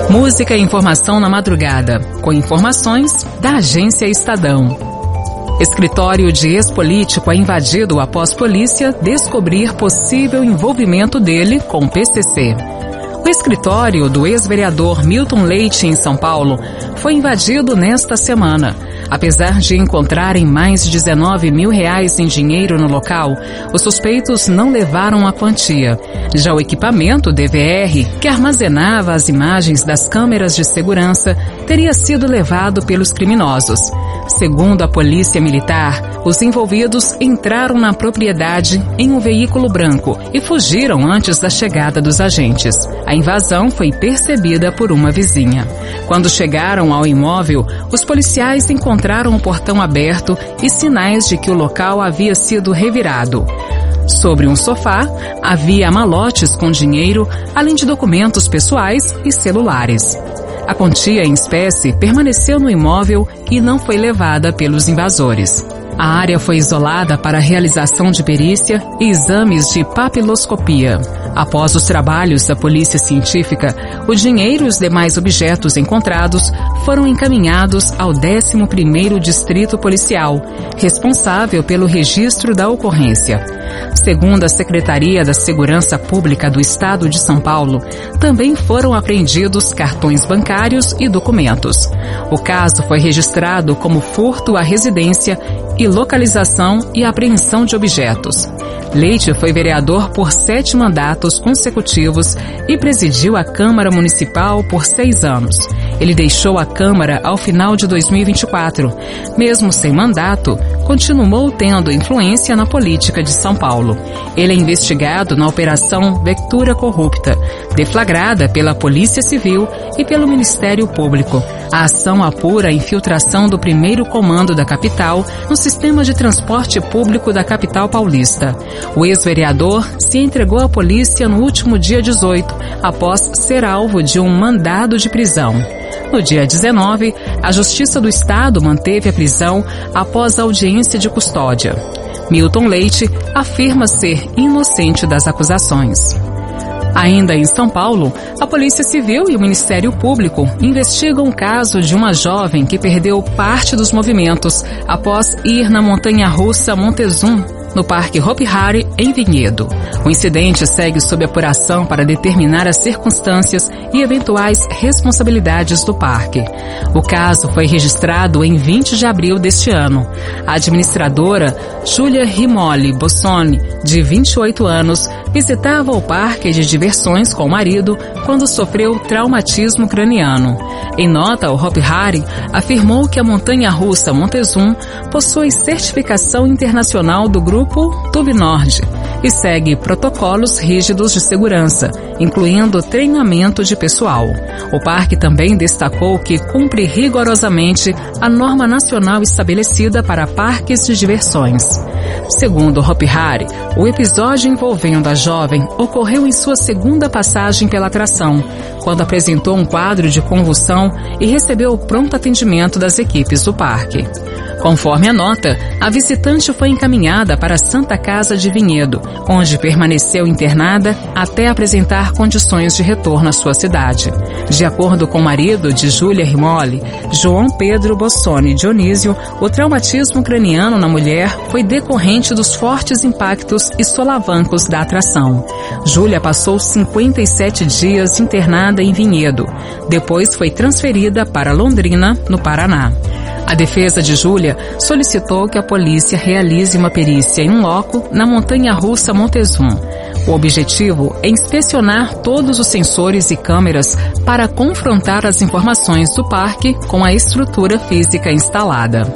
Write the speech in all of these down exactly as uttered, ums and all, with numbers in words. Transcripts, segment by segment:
Música e informação na madrugada, com informações da Agência Estadão. Escritório de ex-político é invadido após polícia descobrir possível envolvimento dele com o P C C. O escritório do ex-vereador Milton Leite, em São Paulo, foi invadido nesta semana. Apesar de encontrarem mais de dezenove mil reais em dinheiro no local, os suspeitos não levaram a quantia. Já o equipamento D V R, que armazenava as imagens das câmeras de segurança, teria sido levado pelos criminosos. Segundo a Polícia Militar, os envolvidos entraram na propriedade em um veículo branco e fugiram antes da chegada dos agentes. A invasão foi percebida por uma vizinha. Quando chegaram ao imóvel, os policiais encontraram o portão aberto e sinais de que o local havia sido revirado. Sobre um sofá, havia malotes com dinheiro, além de documentos pessoais e celulares. A quantia em espécie permaneceu no imóvel e não foi levada pelos invasores. A área foi isolada para a realização de perícia e exames de papiloscopia. Após os trabalhos da polícia científica, o dinheiro e os demais objetos encontrados foram encaminhados ao décimo primeiro Distrito Policial, responsável pelo registro da ocorrência. Segundo a Secretaria da Segurança Pública do Estado de São Paulo, também foram apreendidos cartões bancários e documentos. O caso foi registrado como furto à residência e localização e apreensão de objetos. Leite foi vereador por sete mandatos consecutivos e presidiu a Câmara Municipal por seis anos. Ele deixou a Câmara ao final de dois mil e vinte e quatro. Mesmo sem mandato, continuou tendo influência na política de São Paulo. Ele é investigado na Operação Vectura Corrupta, deflagrada pela Polícia Civil e pelo Ministério Público. A ação apura a infiltração do primeiro comando da capital no sistema de transporte público da capital paulista. O ex-vereador se entregou à polícia no último dia dezoito, após ser alvo de um mandado de prisão. No dia dezenove, a Justiça do Estado manteve a prisão após a audiência de custódia. Milton Leite afirma ser inocente das acusações. Ainda em São Paulo, a Polícia Civil e o Ministério Público investigam o caso de uma jovem que perdeu parte dos movimentos após ir na montanha-russa Montezum, no Parque Hopi Hari, em Vinhedo. O incidente segue sob apuração para determinar as circunstâncias e eventuais responsabilidades do parque. O caso foi registrado em vinte de abril deste ano. A administradora Júlia Rimoli Bossoni, de vinte e oito anos, visitava o parque de diversões com o marido quando sofreu traumatismo craniano. Em nota, o Hopi Hari afirmou que a montanha-russa Montezum possui certificação internacional do grupo Tubnord e segue protocolos rígidos de segurança, incluindo treinamento de pessoal. O parque também destacou que cumpre rigorosamente a norma nacional estabelecida para parques de diversões. Segundo o Hopi Hari, o episódio envolvendo a jovem ocorreu em sua segunda passagem pela atração, quando apresentou um quadro de convulsão e recebeu o pronto atendimento das equipes do parque. Conforme a nota, a visitante foi encaminhada para a Santa Casa de Vinhedo, onde permaneceu internada até apresentar condições de retorno à sua cidade. De acordo com o marido de Júlia Rimoli, João Pedro Bossoni Dionísio, o traumatismo craniano na mulher foi decorrente dos fortes impactos e solavancos da atração. Júlia passou cinquenta e sete dias internada em Vinhedo. Depois foi transferida para Londrina, no Paraná. A defesa de Júlia solicitou que a polícia realize uma perícia in loco na montanha-russa Montezum. O objetivo é inspecionar todos os sensores e câmeras para confrontar as informações do parque com a estrutura física instalada.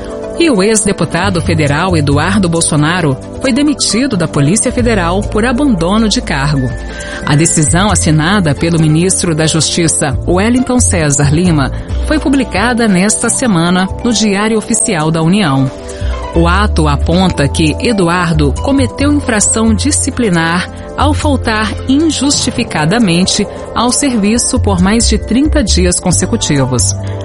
E o ex-deputado federal Eduardo Bolsonaro foi demitido da Polícia Federal por abandono de cargo. A decisão assinada pelo ministro da Justiça, Wellington César Lima, foi publicada nesta semana no Diário Oficial da União. O ato aponta que Eduardo cometeu infração disciplinar ao faltar injustificadamente ao serviço por mais de trinta dias consecutivos.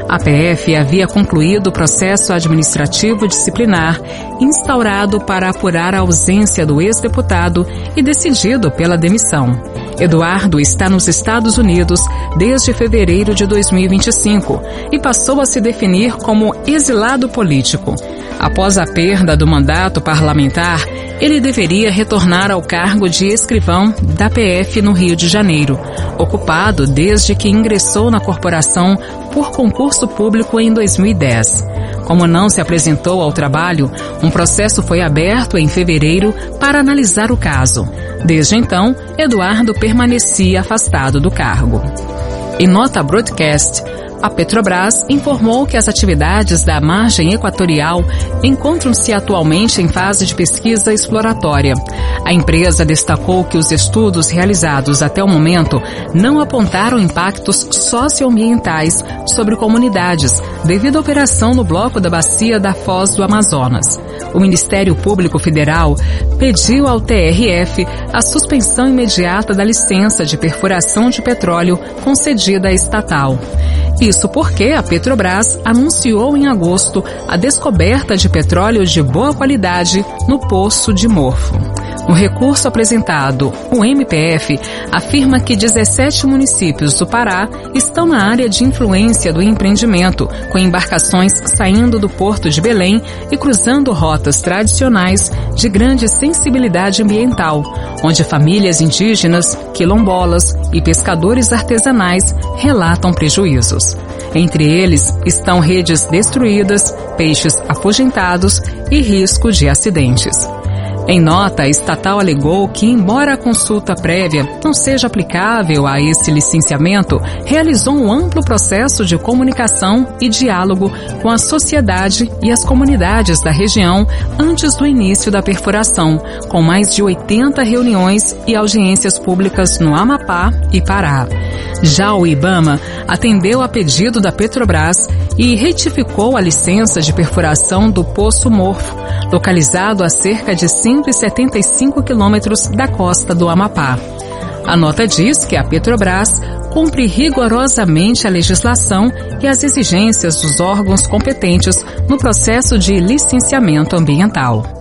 A P F havia concluído o processo administrativo disciplinar instaurado para apurar a ausência do ex-deputado e decidido pela demissão. Eduardo está nos Estados Unidos desde fevereiro de dois mil e vinte e cinco e passou a se definir como exilado político. Após a perda do mandato parlamentar, ele deveria retornar ao cargo de escrivão da P F no Rio de Janeiro, ocupado desde que ingressou na corporação por concurso público em dois mil e dez. Como não se apresentou ao trabalho, um processo foi aberto em fevereiro para analisar o caso. Desde então, Eduardo permanecia afastado do cargo. Em nota broadcast, a Petrobras informou que as atividades da margem equatorial encontram-se atualmente em fase de pesquisa exploratória. A empresa destacou que os estudos realizados até o momento não apontaram impactos socioambientais sobre comunidades, devido à operação no bloco da bacia da Foz do Amazonas. O Ministério Público Federal pediu ao T R F a suspensão imediata da licença de perfuração de petróleo concedida à estatal. Isso porque a Petrobras anunciou em agosto a descoberta de petróleo de boa qualidade no Poço de Morfo. No recurso apresentado, o M P F afirma que dezessete municípios do Pará estão na área de influência do empreendimento, com embarcações saindo do Porto de Belém e cruzando rotas tradicionais de grande sensibilidade ambiental, onde famílias indígenas, quilombolas e pescadores artesanais relatam prejuízos. Entre eles estão redes destruídas, peixes afugentados e risco de acidentes. Em nota, a estatal alegou que, embora a consulta prévia não seja aplicável a esse licenciamento, realizou um amplo processo de comunicação e diálogo com a sociedade e as comunidades da região antes do início da perfuração, com mais de oitenta reuniões e audiências públicas no Amapá e Pará. Já o IBAMA atendeu a pedido da Petrobras e retificou a licença de perfuração do Poço Morfo, localizado a cerca de cento e setenta e cinco quilômetros da costa do Amapá. A nota diz que a Petrobras cumpre rigorosamente a legislação e as exigências dos órgãos competentes no processo de licenciamento ambiental.